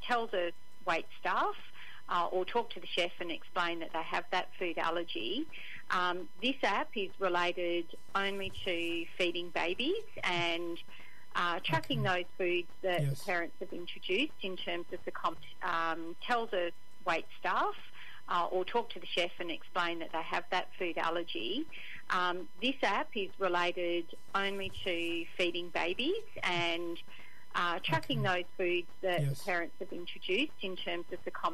tell the wait staff or talk to the chef and explain that they have that food allergy. This app is related only to feeding babies and tracking those foods that parents have introduced in terms of the tell the wait staff or talk to the chef and explain that they have that food allergy. This app is related only to feeding babies and tracking those foods that parents have introduced in terms of the